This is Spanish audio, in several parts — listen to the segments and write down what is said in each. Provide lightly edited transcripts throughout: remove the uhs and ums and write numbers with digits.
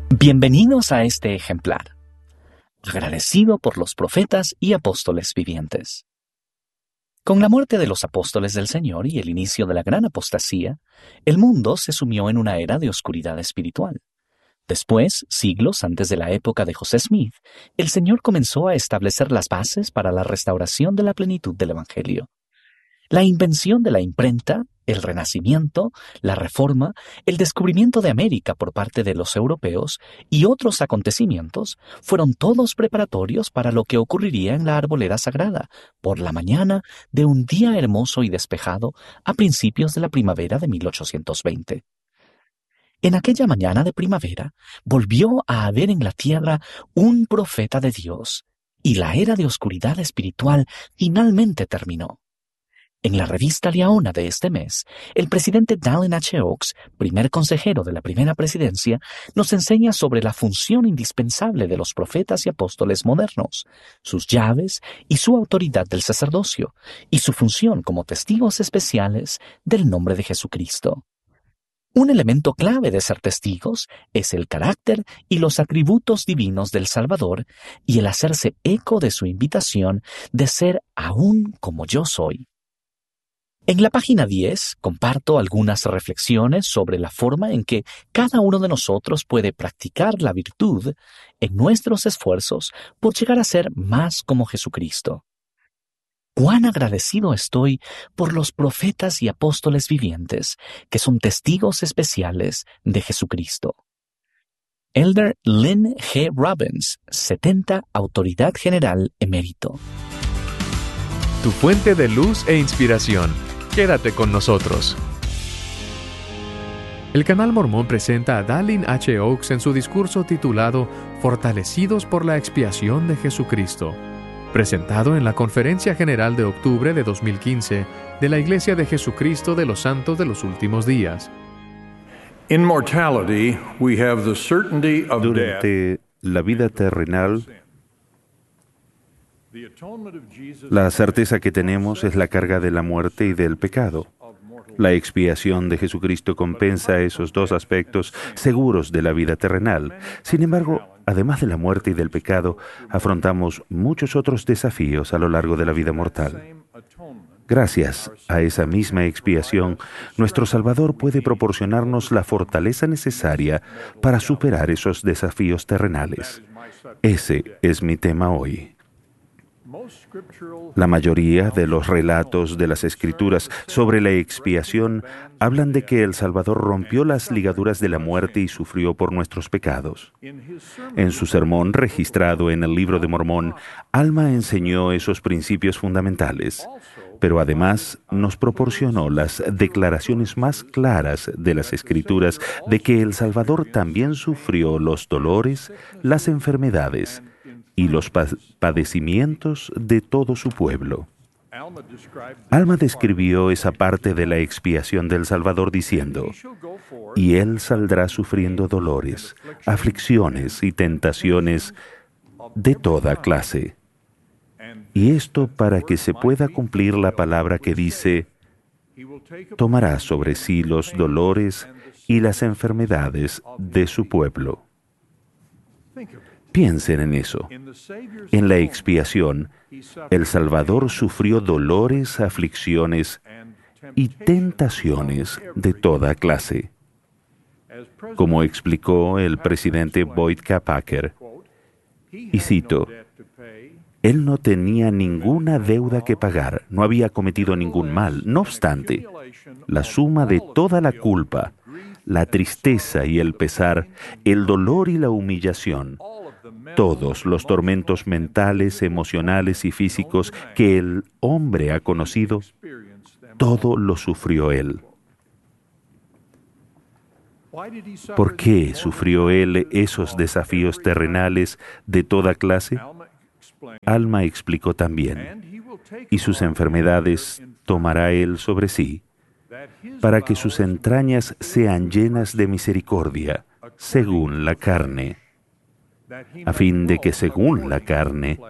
Bienvenidos a este ejemplar, agradecido por los profetas y apóstoles vivientes. Con la muerte de los apóstoles del Señor y el inicio de la gran apostasía, el mundo se sumió en una era de oscuridad espiritual. Después, siglos antes de la época de José Smith, el Señor comenzó a establecer las bases para la restauración de la plenitud del Evangelio. La invención de la imprenta, el Renacimiento, la Reforma, el descubrimiento de América por parte de los europeos y otros acontecimientos fueron todos preparatorios para lo que ocurriría en la arboleda sagrada por la mañana de un día hermoso y despejado a principios de la primavera de 1820. En aquella mañana de primavera volvió a haber en la tierra un profeta de Dios, y la era de oscuridad espiritual finalmente terminó. En la revista Liaona de este mes, el presidente Dallin H. Oaks, primer consejero de la primera presidencia, nos enseña sobre la función indispensable de los profetas y apóstoles modernos, sus llaves y su autoridad del sacerdocio, y su función como testigos especiales del nombre de Jesucristo. Un elemento clave de ser testigos es el carácter y los atributos divinos del Salvador y el hacerse eco de su invitación de ser aún como yo soy. En la página 10 comparto algunas reflexiones sobre la forma en que cada uno de nosotros puede practicar la virtud en nuestros esfuerzos por llegar a ser más como Jesucristo. Cuán agradecido estoy por los profetas y apóstoles vivientes que son testigos especiales de Jesucristo. Elder Lynn G. Robbins, 70, Autoridad General Emérito. Tu fuente de luz e inspiración. Quédate con nosotros. El Canal Mormón presenta a Dallin H. Oaks en su discurso titulado Fortalecidos por la expiación de Jesucristo, presentado en la Conferencia General de octubre de 2015 de la Iglesia de Jesucristo de los Santos de los Últimos Días. Durante la vida terrenal, la certeza que tenemos es la carga de la muerte y del pecado. La expiación de Jesucristo compensa esos dos aspectos seguros de la vida terrenal. Sin embargo, además de la muerte y del pecado, afrontamos muchos otros desafíos a lo largo de la vida mortal. Gracias a esa misma expiación, nuestro Salvador puede proporcionarnos la fortaleza necesaria para superar esos desafíos terrenales. Ese es mi tema hoy. La mayoría de los relatos de las Escrituras sobre la expiación hablan de que el Salvador rompió las ligaduras de la muerte y sufrió por nuestros pecados. En su sermón registrado en el Libro de Mormón, Alma enseñó esos principios fundamentales, pero además nos proporcionó las declaraciones más claras de las Escrituras de que el Salvador también sufrió los dolores, las enfermedades y los padecimientos de todo su pueblo. Alma describió esa parte de la expiación del Salvador diciendo: «Y Él saldrá sufriendo dolores, aflicciones y tentaciones de toda clase». Y esto para que se pueda cumplir la palabra que dice: «Tomará sobre sí los dolores y las enfermedades de su pueblo». Piensen en eso. En la expiación, el Salvador sufrió dolores, aflicciones y tentaciones de toda clase. Como explicó el presidente Boyd K. Packer, y cito: «Él no tenía ninguna deuda que pagar, no había cometido ningún mal. No obstante, la suma de toda la culpa, la tristeza y el pesar, el dolor y la humillación, todos los tormentos mentales, emocionales y físicos que el hombre ha conocido, todo lo sufrió Él». ¿Por qué sufrió Él esos desafíos terrenales de toda clase? Alma explicó también: «Y sus enfermedades tomará Él sobre sí, para que sus entrañas sean llenas de misericordia, según la carne, a fin de que según la carne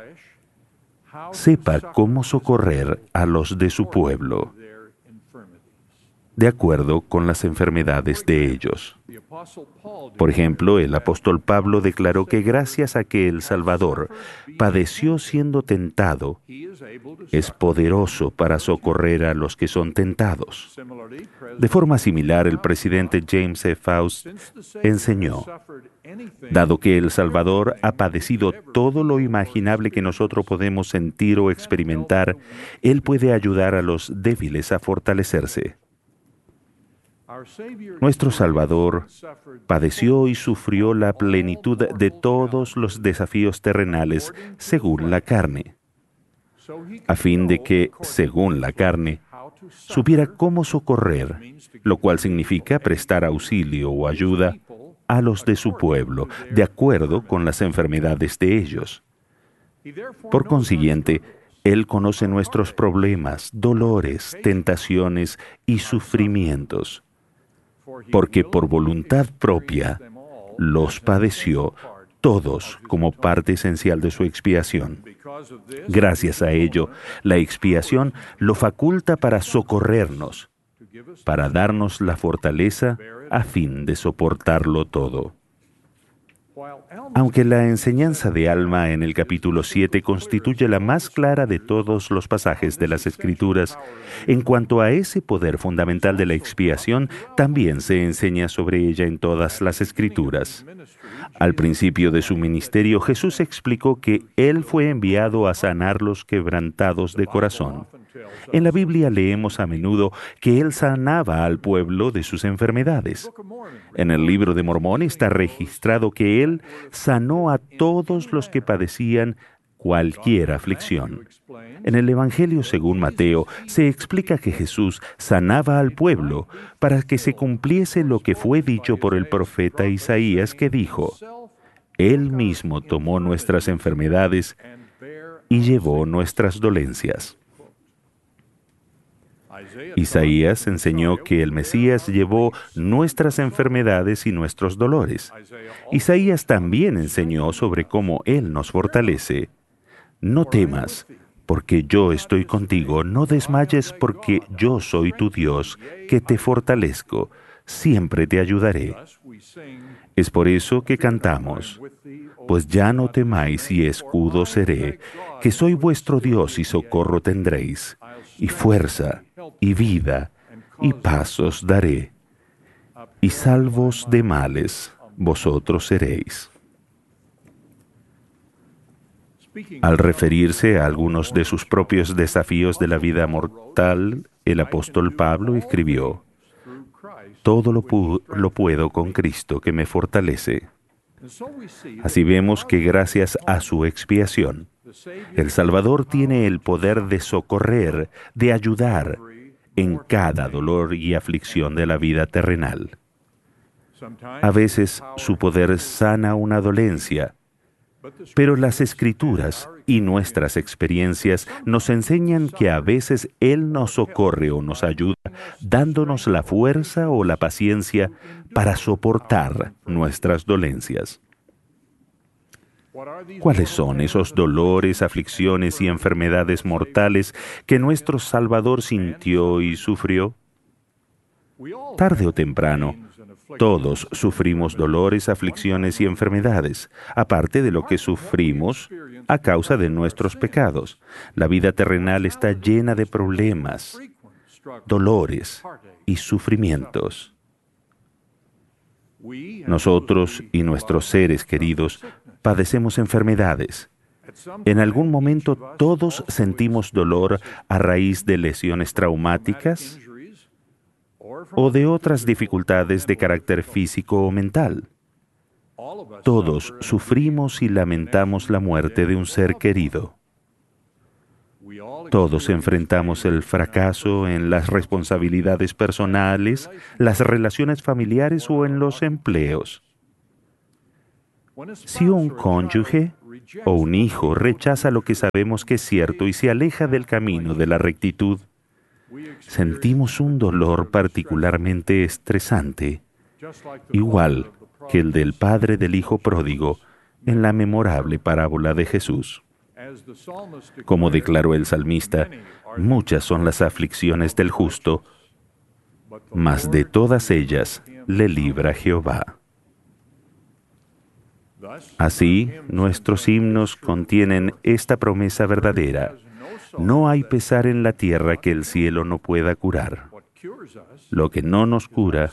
sepa cómo socorrer a los de su pueblo». de acuerdo con las enfermedades de ellos. Por ejemplo, el apóstol Pablo declaró que gracias a que el Salvador padeció siendo tentado, es poderoso para socorrer a los que son tentados. De forma similar, el presidente James E. Faust enseñó: dado que el Salvador ha padecido todo lo imaginable que nosotros podemos sentir o experimentar, Él puede ayudar a los débiles a fortalecerse. Nuestro Salvador padeció y sufrió la plenitud de todos los desafíos terrenales según la carne, a fin de que, según la carne, supiera cómo socorrer, lo cual significa prestar auxilio o ayuda a los de su pueblo, de acuerdo con las enfermedades de ellos. Por consiguiente, Él conoce nuestros problemas, dolores, tentaciones y sufrimientos, porque por voluntad propia los padeció todos como parte esencial de su expiación. Gracias a ello, la expiación lo faculta para socorrernos, para darnos la fortaleza a fin de soportarlo todo. Aunque la enseñanza de Alma en el capítulo 7 constituye la más clara de todos los pasajes de las Escrituras, en cuanto a ese poder fundamental de la expiación, también se enseña sobre ella en todas las Escrituras. Al principio de su ministerio, Jesús explicó que Él fue enviado a sanar los quebrantados de corazón. En la Biblia leemos a menudo que Él sanaba al pueblo de sus enfermedades. En el Libro de Mormón está registrado que Él sanó a todos los que padecían cualquier aflicción. En el Evangelio según Mateo se explica que Jesús sanaba al pueblo para que se cumpliese lo que fue dicho por el profeta Isaías, que dijo: Él mismo tomó nuestras enfermedades y llevó nuestras dolencias. Isaías enseñó que el Mesías llevó nuestras enfermedades y nuestros dolores. Isaías también enseñó sobre cómo Él nos fortalece. No temas, porque yo estoy contigo. No desmayes, porque yo soy tu Dios, que te fortalezco. Siempre te ayudaré. Es por eso que cantamos: pues ya no temáis y escudo seré, que soy vuestro Dios y socorro tendréis, y fuerza, y vida, y paz os daré, y salvos de males vosotros seréis. Al referirse a algunos de sus propios desafíos de la vida mortal, el apóstol Pablo escribió: todo lo puedo con Cristo que me fortalece. Así vemos que gracias a su expiación, el Salvador tiene el poder de socorrer, de ayudar en cada dolor y aflicción de la vida terrenal. A veces su poder sana una dolencia, pero las Escrituras y nuestras experiencias nos enseñan que a veces Él nos socorre o nos ayuda, dándonos la fuerza o la paciencia para soportar nuestras dolencias. ¿Cuáles son esos dolores, aflicciones y enfermedades mortales que nuestro Salvador sintió y sufrió? Tarde o temprano, todos sufrimos dolores, aflicciones y enfermedades, aparte de lo que sufrimos a causa de nuestros pecados. La vida terrenal está llena de problemas, dolores y sufrimientos. Nosotros y nuestros seres queridos padecemos enfermedades. En algún momento todos sentimos dolor a raíz de lesiones traumáticas o de otras dificultades de carácter físico o mental. Todos sufrimos y lamentamos la muerte de un ser querido. Todos enfrentamos el fracaso en las responsabilidades personales, las relaciones familiares o en los empleos. Si un cónyuge o un hijo rechaza lo que sabemos que es cierto y se aleja del camino de la rectitud, sentimos un dolor particularmente estresante, igual que el del padre del hijo pródigo en la memorable parábola de Jesús. Como declaró el salmista, muchas son las aflicciones del justo, mas de todas ellas le libra Jehová. Así, nuestros himnos contienen esta promesa verdadera: no hay pesar en la tierra que el cielo no pueda curar. Lo que nos cura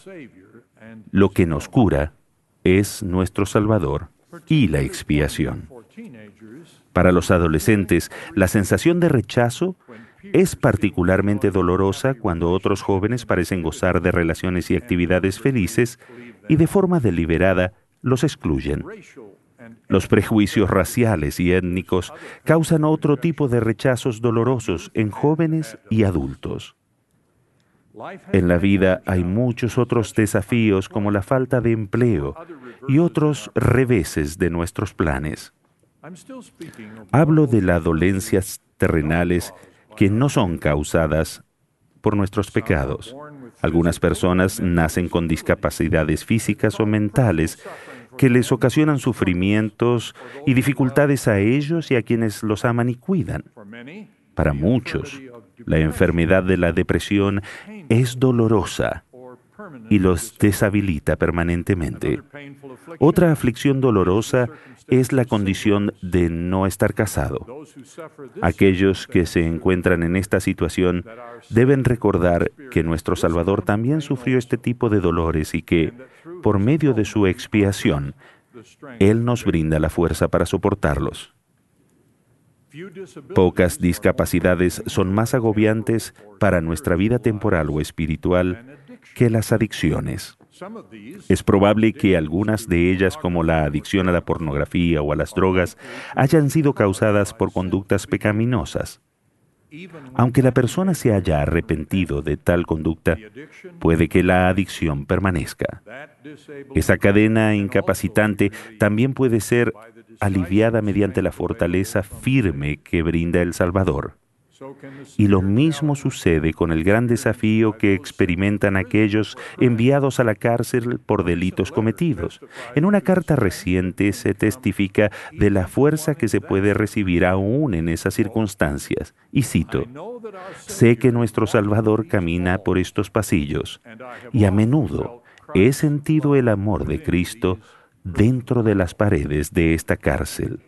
es nuestro Salvador y la expiación. Para los adolescentes, la sensación de rechazo es particularmente dolorosa cuando otros jóvenes parecen gozar de relaciones y actividades felices y de forma deliberada los excluyen. Los prejuicios raciales y étnicos causan otro tipo de rechazos dolorosos en jóvenes y adultos. En la vida hay muchos otros desafíos como la falta de empleo y otros reveses de nuestros planes. Hablo de las dolencias terrenales que no son causadas por nuestros pecados. Algunas personas nacen con discapacidades físicas o mentales que les ocasionan sufrimientos y dificultades a ellos y a quienes los aman y cuidan. Para muchos, la enfermedad de la depresión es dolorosa y los deshabilita permanentemente. Otra aflicción dolorosa es la condición de no estar casado. Aquellos que se encuentran en esta situación deben recordar que nuestro Salvador también sufrió este tipo de dolores y que, por medio de su expiación, Él nos brinda la fuerza para soportarlos. Pocas discapacidades son más agobiantes para nuestra vida temporal o espiritual que las adicciones. Es probable que algunas de ellas, como la adicción a la pornografía o a las drogas, hayan sido causadas por conductas pecaminosas. Aunque la persona se haya arrepentido de tal conducta, puede que la adicción permanezca. Esa cadena incapacitante también puede ser aliviada mediante la fortaleza firme que brinda el Salvador. Y lo mismo sucede con el gran desafío que experimentan aquellos enviados a la cárcel por delitos cometidos. En una carta reciente se testifica de la fuerza que se puede recibir aún en esas circunstancias. Y cito: sé que nuestro Salvador camina por estos pasillos, y a menudo he sentido el amor de Cristo dentro de las paredes de esta cárcel.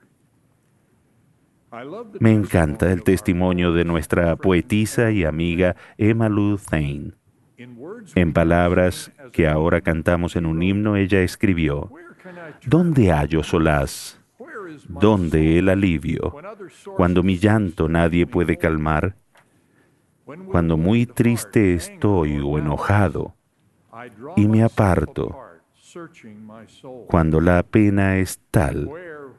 Me encanta el testimonio de nuestra poetisa y amiga Emma Lou Thane. En palabras que ahora cantamos en un himno, ella escribió: ¿dónde hallo solaz? ¿Dónde el alivio? Cuando mi llanto nadie puede calmar, cuando muy triste estoy o enojado y me aparto, cuando la pena es tal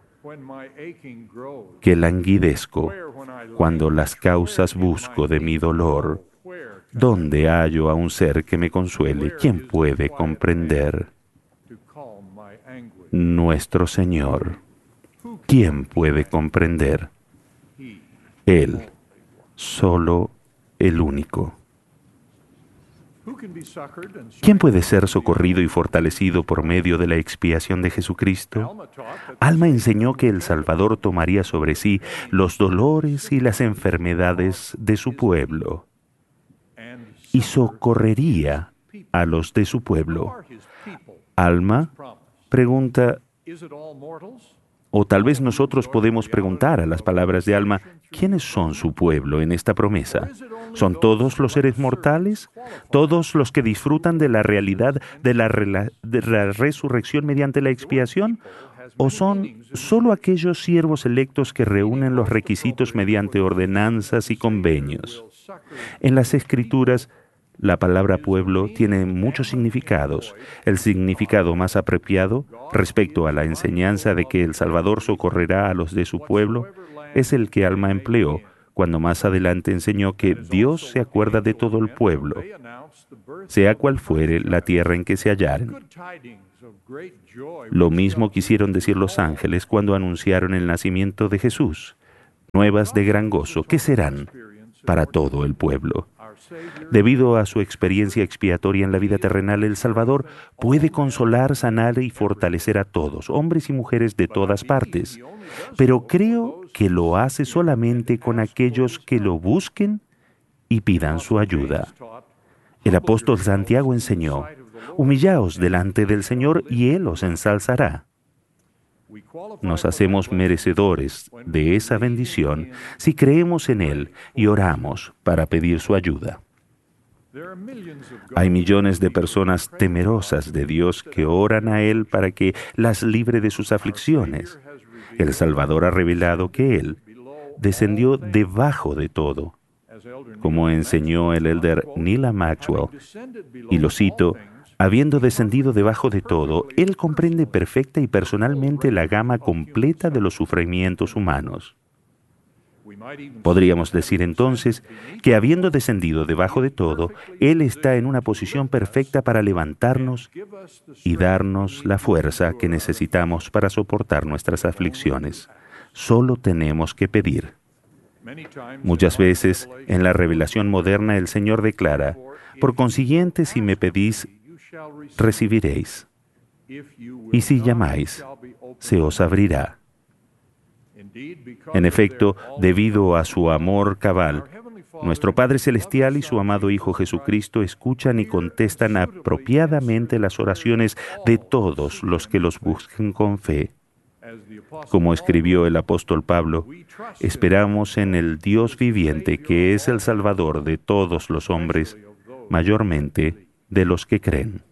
que languidezco, cuando las causas busco de mi dolor, ¿dónde hallo a un ser que me consuele? ¿Quién puede comprender? Nuestro Señor. ¿Quién puede comprender? Él, solo el único. ¿Quién puede ser socorrido y fortalecido por medio de la expiación de Jesucristo? Alma enseñó que el Salvador tomaría sobre sí los dolores y las enfermedades de su pueblo y socorrería a los de su pueblo. Alma pregunta, o tal vez nosotros podemos preguntar a las palabras de Alma, ¿quiénes son su pueblo en esta promesa? ¿Son todos los seres mortales? ¿Todos los que disfrutan de la realidad de la resurrección mediante la expiación? ¿O son solo aquellos siervos electos que reúnen los requisitos mediante ordenanzas y convenios? En las Escrituras, la palabra pueblo tiene muchos significados. El significado más apropiado respecto a la enseñanza de que el Salvador socorrerá a los de su pueblo es el que Alma empleó cuando más adelante enseñó que Dios se acuerda de todo el pueblo, sea cual fuere la tierra en que se hallaren. Lo mismo quisieron decir los ángeles cuando anunciaron el nacimiento de Jesús. Nuevas de gran gozo, que serán para todo el pueblo. Debido a su experiencia expiatoria en la vida terrenal, el Salvador puede consolar, sanar y fortalecer a todos, hombres y mujeres de todas partes. Pero creo que lo hace solamente con aquellos que lo busquen y pidan su ayuda. El apóstol Santiago enseñó: humillaos delante del Señor y Él os ensalzará. Nos hacemos merecedores de esa bendición si creemos en Él y oramos para pedir su ayuda. Hay millones de personas temerosas de Dios que oran a Él para que las libre de sus aflicciones. El Salvador ha revelado que Él descendió debajo de todo, como enseñó el elder Neil Maxwell, y lo cito: habiendo descendido debajo de todo, Él comprende perfecta y personalmente la gama completa de los sufrimientos humanos. Podríamos decir entonces que habiendo descendido debajo de todo, Él está en una posición perfecta para levantarnos y darnos la fuerza que necesitamos para soportar nuestras aflicciones. Solo tenemos que pedir. Muchas veces en la revelación moderna el Señor declara: por consiguiente, si me pedís, recibiréis, y si llamáis, se os abrirá. En efecto, debido a su amor cabal, nuestro Padre Celestial y su amado Hijo Jesucristo escuchan y contestan apropiadamente las oraciones de todos los que los busquen con fe. Como escribió el apóstol Pablo, esperamos en el Dios viviente, que es el Salvador de todos los hombres, mayormente de los que creen.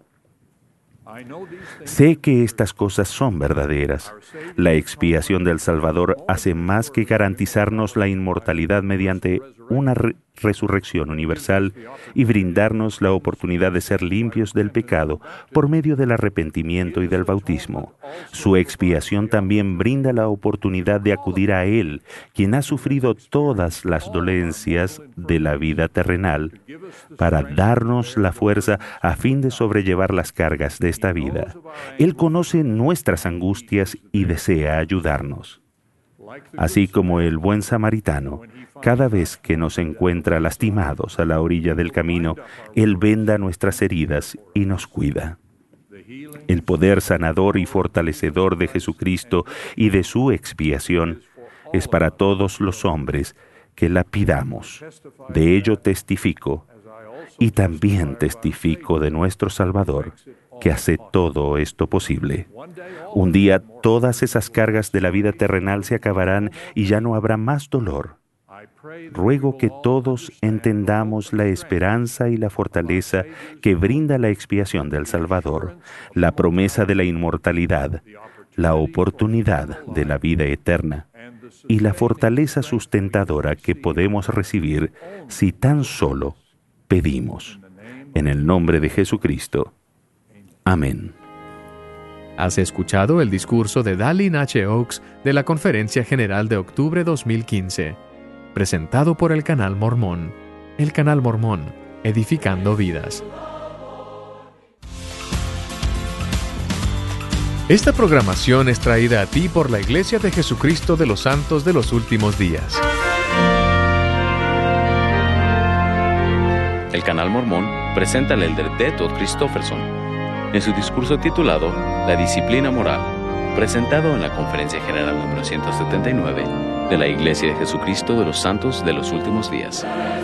Sé que estas cosas son verdaderas. La expiación del Salvador hace más que garantizarnos la inmortalidad mediante una resurrección universal y brindarnos la oportunidad de ser limpios del pecado por medio del arrepentimiento y del bautismo. Su expiación también brinda la oportunidad de acudir a Él, quien ha sufrido todas las dolencias de la vida terrenal, para darnos la fuerza a fin de sobrellevar las cargas de esta vida. Él conoce nuestras angustias y desea ayudarnos. Así como el buen samaritano, cada vez que nos encuentra lastimados a la orilla del camino, Él venda nuestras heridas y nos cuida. El poder sanador y fortalecedor de Jesucristo y de su expiación es para todos los hombres que la pidamos. De ello testifico, y también testifico de nuestro Salvador, que hace todo esto posible. Un día todas esas cargas de la vida terrenal se acabarán y ya no habrá más dolor. Ruego que todos entendamos la esperanza y la fortaleza que brinda la expiación del Salvador, la promesa de la inmortalidad, la oportunidad de la vida eterna y la fortaleza sustentadora que podemos recibir si tan solo pedimos. En el nombre de Jesucristo. Amén. Has escuchado el discurso de Dallin H. Oaks de la Conferencia General de Octubre 2015, presentado por el Canal Mormón. El Canal Mormón, edificando vidas. Esta programación es traída a ti por la Iglesia de Jesucristo de los Santos de los Últimos Días. El Canal Mormón presenta al elder D. Todd Christofferson en su discurso titulado La Disciplina Moral, presentado en la Conferencia General número 179 de la Iglesia de Jesucristo de los Santos de los Últimos Días.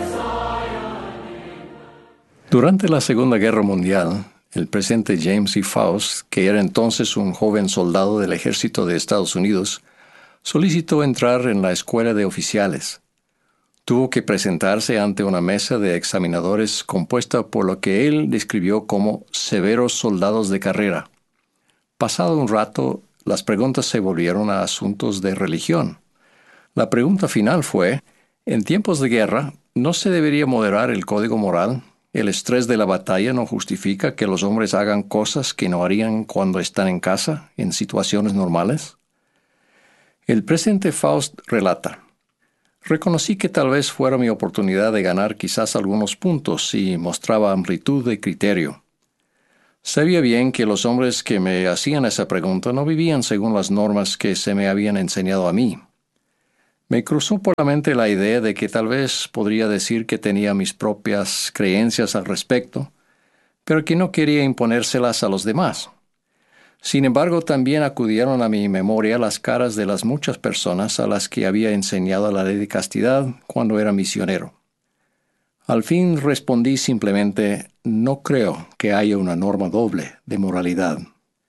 Durante la Segunda Guerra Mundial, el presidente James E. Faust, que era entonces un joven soldado del ejército de Estados Unidos, solicitó entrar en la escuela de oficiales. Tuvo que presentarse ante una mesa de examinadores compuesta por lo que él describió como severos soldados de carrera. Pasado un rato, las preguntas se volvieron a asuntos de religión. La pregunta final fue: en tiempos de guerra, ¿no se debería moderar el código moral? ¿El estrés de la batalla no justifica que los hombres hagan cosas que no harían cuando están en casa, en situaciones normales? El presidente Faust relata: reconocí que tal vez fuera mi oportunidad de ganar quizás algunos puntos si mostraba amplitud de criterio. Sabía bien que los hombres que me hacían esa pregunta no vivían según las normas que se me habían enseñado a mí. Me cruzó por la mente la idea de que tal vez podría decir que tenía mis propias creencias al respecto, pero que no quería imponérselas a los demás. Sin embargo, también acudieron a mi memoria las caras de las muchas personas a las que había enseñado la ley de castidad cuando era misionero. Al fin respondí simplemente, no creo que haya una norma doble de moralidad.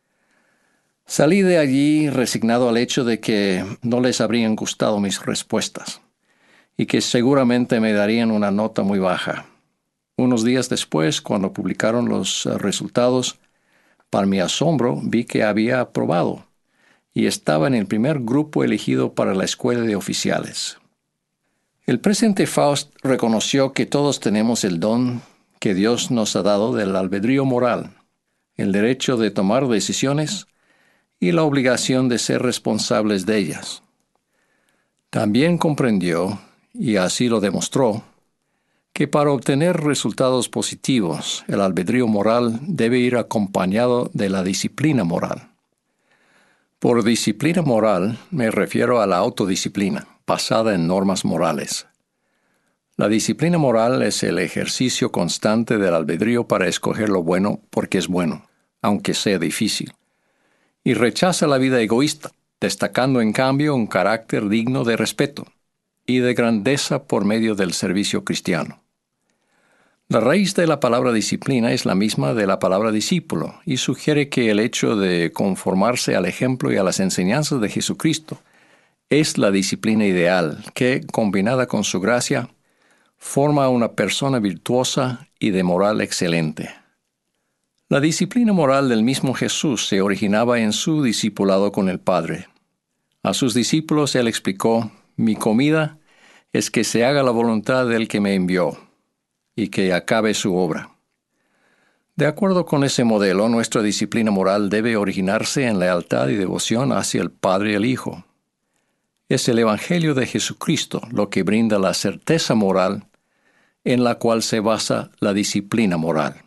Salí de allí resignado al hecho de que no les habrían gustado mis respuestas y que seguramente me darían una nota muy baja. Unos días después, cuando publicaron los resultados, para mi asombro vi que había aprobado y estaba en el primer grupo elegido para la escuela de oficiales. El presidente Faust reconoció que todos tenemos el don que Dios nos ha dado del albedrío moral, el derecho de tomar decisiones y la obligación de ser responsables de ellas. También comprendió, y así lo demostró, que para obtener resultados positivos, el albedrío moral debe ir acompañado de la disciplina moral. Por disciplina moral me refiero a la autodisciplina, basada en normas morales. La disciplina moral es el ejercicio constante del albedrío para escoger lo bueno porque es bueno, aunque sea difícil, y rechaza la vida egoísta, destacando en cambio un carácter digno de respeto y de grandeza por medio del servicio cristiano. La raíz de la palabra disciplina es la misma de la palabra discípulo y sugiere que el hecho de conformarse al ejemplo y a las enseñanzas de Jesucristo es la disciplina ideal que, combinada con su gracia, forma a una persona virtuosa y de moral excelente. La disciplina moral del mismo Jesús se originaba en su discipulado con el Padre. A sus discípulos él explicó: «Mi comida es que se haga la voluntad del que me envió y que acabe su obra». De acuerdo con ese modelo, nuestra disciplina moral debe originarse en lealtad y devoción hacia el Padre y el Hijo. Es el Evangelio de Jesucristo lo que brinda la certeza moral en la cual se basa la disciplina moral.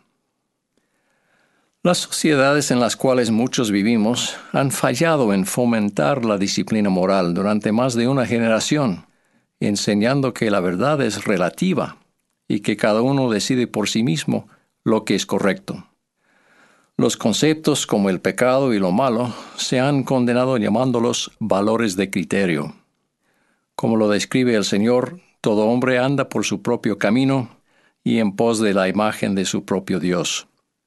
Las sociedades en las cuales muchos vivimos han fallado en fomentar la disciplina moral durante más de una generación, enseñando que la verdad es relativa y que cada uno decide por sí mismo lo que es correcto. Los conceptos como el pecado y lo malo se han condenado llamándolos valores de criterio. Como lo describe el Señor, todo hombre anda por su propio camino y en pos de la imagen de su propio Dios.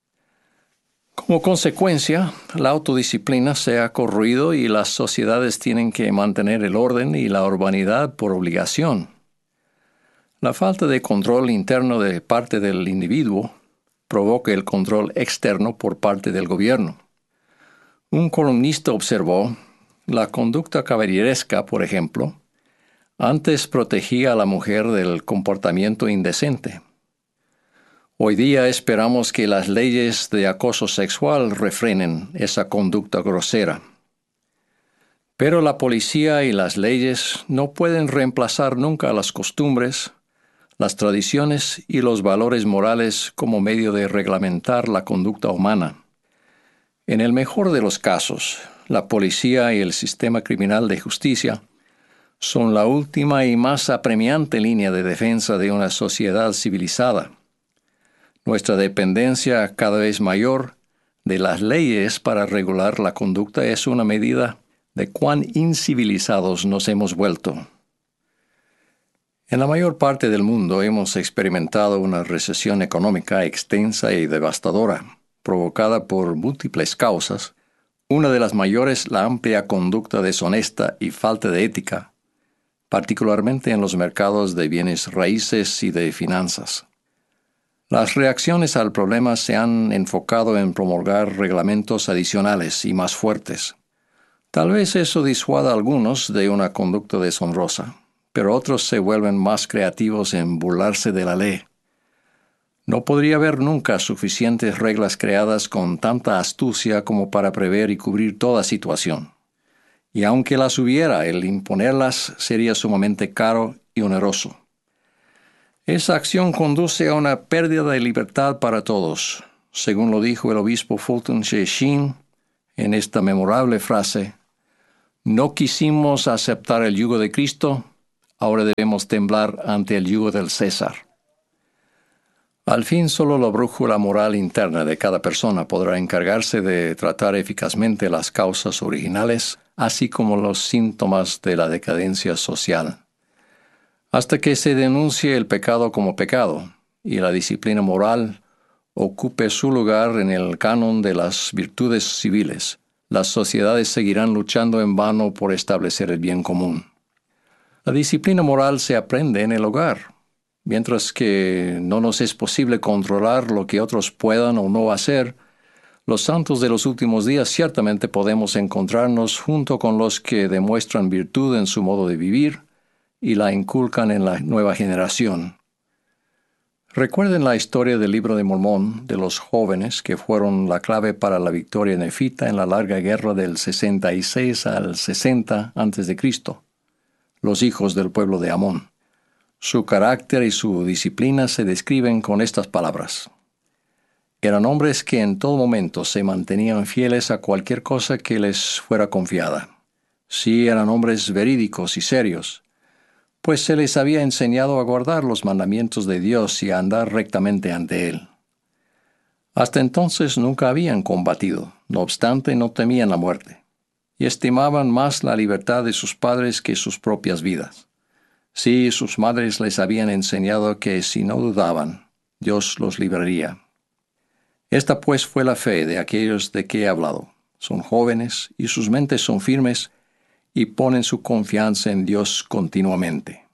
Como consecuencia, la autodisciplina se ha corroído y las sociedades tienen que mantener el orden y la urbanidad por obligación. La falta de control interno de parte del individuo provoca el control externo por parte del gobierno. Un columnista observó: la conducta caballeresca, por ejemplo, antes protegía a la mujer del comportamiento indecente. Hoy día esperamos que las leyes de acoso sexual refrenen esa conducta grosera. Pero la policía y las leyes no pueden reemplazar nunca las costumbres, las tradiciones y los valores morales como medio de reglamentar la conducta humana. En el mejor de los casos, la policía y el sistema criminal de justicia son la última y más apremiante línea de defensa de una sociedad civilizada. Nuestra dependencia cada vez mayor de las leyes para regular la conducta es una medida de cuán incivilizados nos hemos vuelto. En la mayor parte del mundo hemos experimentado una recesión económica extensa y devastadora, provocada por múltiples causas. Una de las mayores, la amplia conducta deshonesta y falta de ética, particularmente en los mercados de bienes raíces y de finanzas. Las reacciones al problema se han enfocado en promulgar reglamentos adicionales y más fuertes. Tal vez eso disuada a algunos de una conducta deshonrosa, pero otros se vuelven más creativos en burlarse de la ley. No podría haber nunca suficientes reglas creadas con tanta astucia como para prever y cubrir toda situación. Y aunque las hubiera, el imponerlas sería sumamente caro y oneroso. Esa acción conduce a una pérdida de libertad para todos, según lo dijo el obispo Fulton Sheen en esta memorable frase: «No quisimos aceptar el yugo de Cristo, ahora debemos temblar ante el yugo del César». Al fin, solo la brújula moral interna de cada persona podrá encargarse de tratar eficazmente las causas originales, así como los síntomas de la decadencia social. Hasta que se denuncie el pecado como pecado, y la disciplina moral ocupe su lugar en el canon de las virtudes civiles, las sociedades seguirán luchando en vano por establecer el bien común. La disciplina moral se aprende en el hogar. Mientras que no nos es posible controlar lo que otros puedan o no hacer, los santos de los últimos días ciertamente podemos encontrarnos junto con los que demuestran virtud en su modo de vivir y la inculcan en la nueva generación. Recuerden la historia del Libro de Mormón de los jóvenes que fueron la clave para la victoria nefita en la larga guerra del 66 al 60 a.C., los hijos del pueblo de Amón. Su carácter y su disciplina se describen con estas palabras. Eran hombres que en todo momento se mantenían fieles a cualquier cosa que les fuera confiada. Sí, eran hombres verídicos y serios, pues se les había enseñado a guardar los mandamientos de Dios y a andar rectamente ante Él. Hasta entonces nunca habían combatido, no obstante no temían la muerte, y estimaban más la libertad de sus padres que sus propias vidas. Sí, sus madres les habían enseñado que si no dudaban, Dios los libraría. Esta pues fue la fe de aquellos de que he hablado. Son jóvenes y sus mentes son firmes y ponen su confianza en Dios continuamente.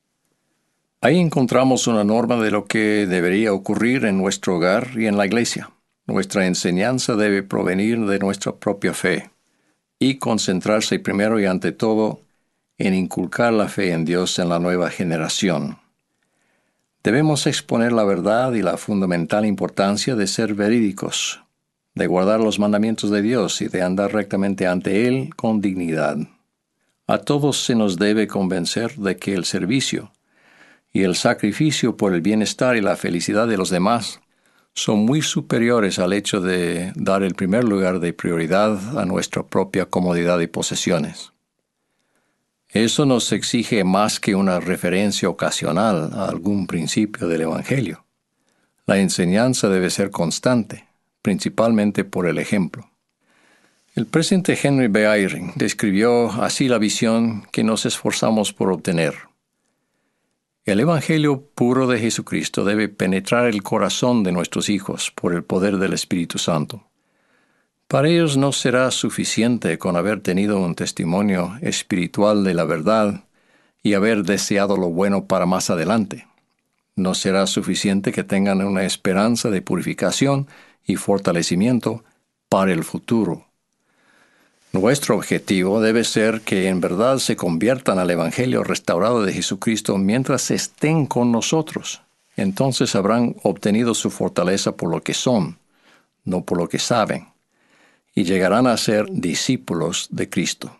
Ahí encontramos una norma de lo que debería ocurrir en nuestro hogar y en la iglesia. Nuestra enseñanza debe provenir de nuestra propia fe y concentrarse primero y ante todo en inculcar la fe en Dios en la nueva generación. Debemos exponer la verdad y la fundamental importancia de ser verídicos, de guardar los mandamientos de Dios y de andar rectamente ante Él con dignidad. A todos se nos debe convencer de que el servicio y el sacrificio por el bienestar y la felicidad de los demás son muy superiores al hecho de dar el primer lugar de prioridad a nuestra propia comodidad y posesiones. Eso nos exige más que una referencia ocasional a algún principio del Evangelio. La enseñanza debe ser constante, principalmente por el ejemplo. El presidente Henry B. Eyring describió así la visión que nos esforzamos por obtener. El Evangelio puro de Jesucristo debe penetrar el corazón de nuestros hijos por el poder del Espíritu Santo. Para ellos no será suficiente con haber tenido un testimonio espiritual de la verdad y haber deseado lo bueno para más adelante. No será suficiente que tengan una esperanza de purificación y fortalecimiento para el futuro. Nuestro objetivo debe ser que en verdad se conviertan al Evangelio restaurado de Jesucristo mientras estén con nosotros. Entonces habrán obtenido su fortaleza por lo que son, no por lo que saben, y llegarán a ser discípulos de Cristo.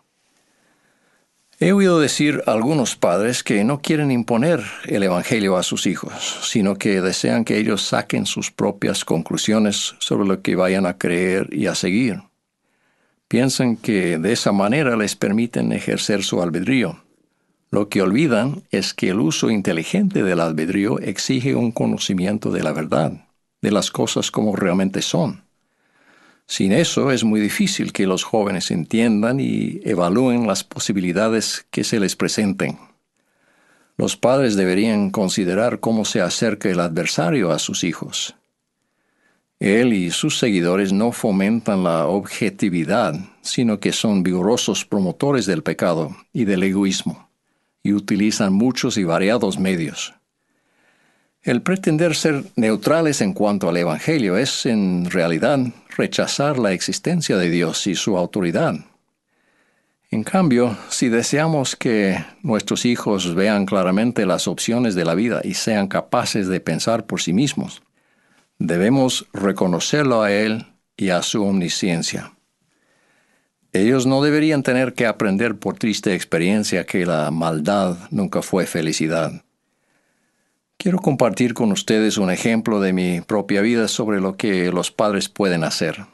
He oído decir a algunos padres que no quieren imponer el Evangelio a sus hijos, sino que desean que ellos saquen sus propias conclusiones sobre lo que vayan a creer y a seguir. Piensan que de esa manera les permiten ejercer su albedrío. Lo que olvidan es que el uso inteligente del albedrío exige un conocimiento de la verdad, de las cosas como realmente son. Sin eso es muy difícil que los jóvenes entiendan y evalúen las posibilidades que se les presenten. Los padres deberían considerar cómo se acerca el adversario a sus hijos. Él y sus seguidores no fomentan la objetividad, sino que son vigorosos promotores del pecado y del egoísmo, y utilizan muchos y variados medios. El pretender ser neutrales en cuanto al Evangelio es, en realidad, rechazar la existencia de Dios y su autoridad. En cambio, si deseamos que nuestros hijos vean claramente las opciones de la vida y sean capaces de pensar por sí mismos, debemos reconocerlo a Él y a su omnisciencia. Ellos no deberían tener que aprender por triste experiencia que la maldad nunca fue felicidad. Quiero compartir con ustedes un ejemplo de mi propia vida sobre lo que los padres pueden hacer.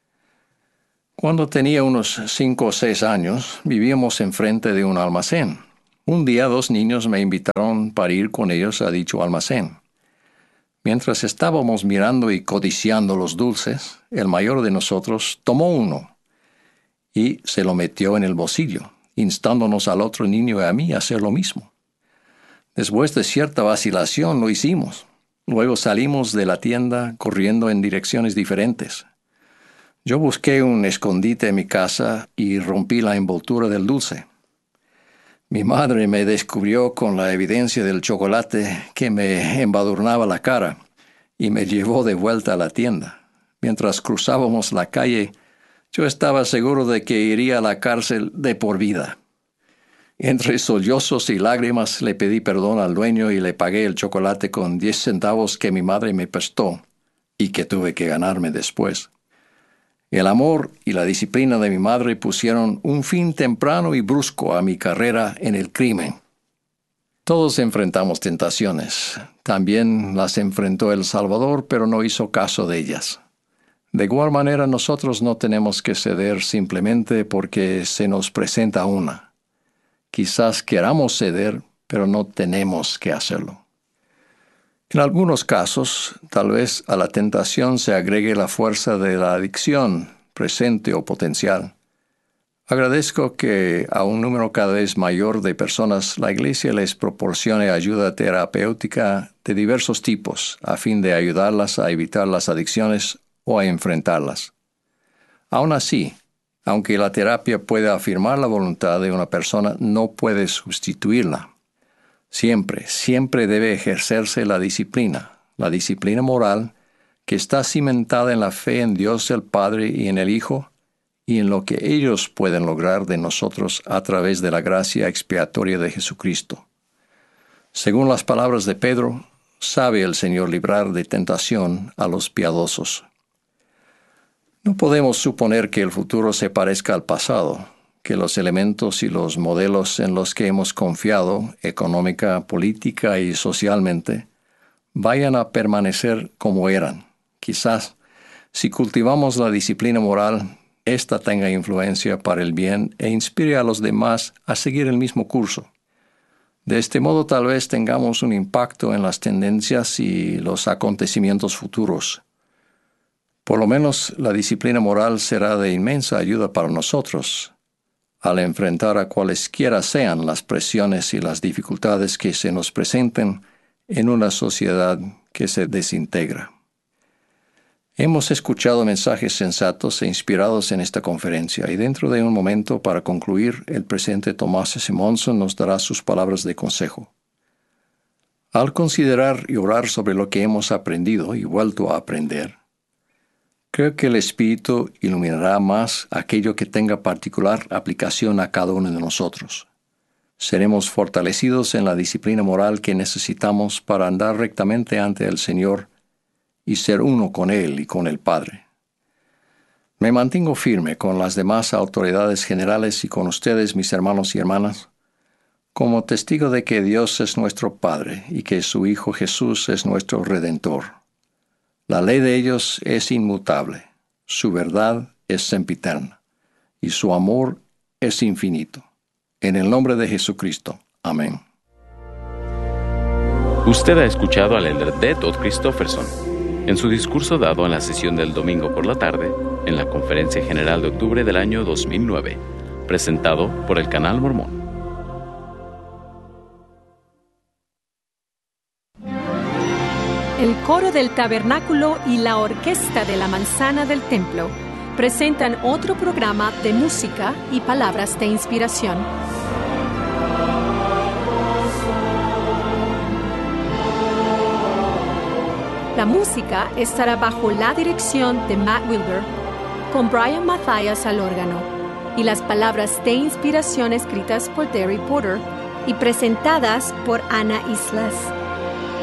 Cuando tenía unos 5 o 6 años, vivíamos enfrente de un almacén. Un día 2 niños me invitaron para ir con ellos a dicho almacén. Mientras estábamos mirando y codiciando los dulces, el mayor de nosotros tomó uno y se lo metió en el bolsillo, instándonos al otro niño y a mí a hacer lo mismo. Después de cierta vacilación lo hicimos. Luego salimos de la tienda corriendo en direcciones diferentes. Yo busqué un escondite en mi casa y rompí la envoltura del dulce. Mi madre me descubrió con la evidencia del chocolate que me embadurnaba la cara y me llevó de vuelta a la tienda. Mientras cruzábamos la calle, yo estaba seguro de que iría a la cárcel de por vida. Entre sollozos y lágrimas le pedí perdón al dueño y le pagué el chocolate con 10 centavos que mi madre me prestó y que tuve que ganarme después. El amor y la disciplina de mi madre pusieron un fin temprano y brusco a mi carrera en el crimen. Todos enfrentamos tentaciones. También las enfrentó El Salvador, pero no hizo caso de ellas. De igual manera, nosotros no tenemos que ceder simplemente porque se nos presenta una. Quizás queramos ceder, pero no tenemos que hacerlo. En algunos casos, tal vez a la tentación se agregue la fuerza de la adicción, presente o potencial. Agradezco que a un número cada vez mayor de personas la Iglesia les proporcione ayuda terapéutica de diversos tipos, a fin de ayudarlas a evitar las adicciones o a enfrentarlas. Aún así, aunque la terapia puede afirmar la voluntad de una persona, no puede sustituirla. Siempre debe ejercerse la disciplina moral, que está cimentada en la fe en Dios el Padre y en el Hijo, y en lo que ellos pueden lograr de nosotros a través de la gracia expiatoria de Jesucristo. Según las palabras de Pedro, sabe el Señor librar de tentación a los piadosos. No podemos suponer que el futuro se parezca al pasado, que los elementos y los modelos en los que hemos confiado, económica, política y socialmente, vayan a permanecer como eran. Quizás, si cultivamos la disciplina moral, ésta tenga influencia para el bien e inspire a los demás a seguir el mismo curso. De este modo tal vez tengamos un impacto en las tendencias y los acontecimientos futuros. Por lo menos la disciplina moral será de inmensa ayuda para nosotros, al enfrentar a cualesquiera sean las presiones y las dificultades que se nos presenten en una sociedad que se desintegra. Hemos escuchado mensajes sensatos e inspirados en esta conferencia, y dentro de un momento, para concluir, el presidente Thomas S. Monson nos dará sus palabras de consejo. Al considerar y orar sobre lo que hemos aprendido y vuelto a aprender, creo que el Espíritu iluminará más aquello que tenga particular aplicación a cada uno de nosotros. Seremos fortalecidos en la disciplina moral que necesitamos para andar rectamente ante el Señor y ser uno con Él y con el Padre. Me mantengo firme con las demás autoridades generales y con ustedes, mis hermanos y hermanas, como testigo de que Dios es nuestro Padre y que su Hijo Jesús es nuestro Redentor. La ley de ellos es inmutable, su verdad es sempiterna, y su amor es infinito. En el nombre de Jesucristo. Amén. Usted ha escuchado al elder D. Todd Christofferson en su discurso dado en la sesión del domingo por la tarde en la Conferencia General de Octubre del año 2009, presentado por el Canal Mormón. El coro del tabernáculo y la orquesta de la manzana del templo presentan otro programa de música y palabras de inspiración. La música estará bajo la dirección de Matt Wilber, con Brian Mathias al órgano, y las palabras de inspiración escritas por Derry Porter y presentadas por Ana Islas.